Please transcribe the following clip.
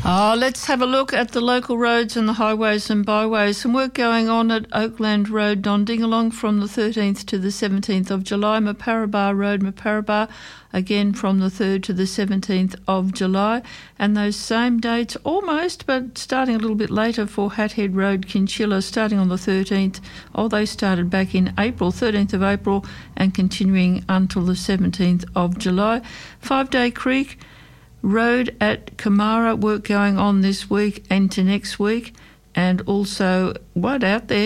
Let's have a look at the local roads and the highways and byways. Some work going on at Oakland Road, Dondingalong from the 13th to the 17th of July. Maparaba Road, Maparaba, again from the 3rd to the 17th of July. And those same dates almost, but starting a little bit later for Hathead Road, Kinchilla, starting on the 13th. They started back in April, 13th of April, and continuing until the 17th of July. 5 Day Creek Road at Kamara, work going on this week and to next week, and also right out there